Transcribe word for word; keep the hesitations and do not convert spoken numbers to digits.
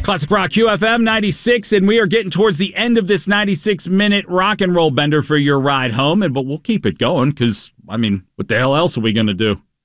Classic Rock Q F M ninety-six, and we are getting towards the end of this ninety-six minute rock and roll bender for your ride home, and but we'll keep it going because, I mean, what the hell else are we going to do?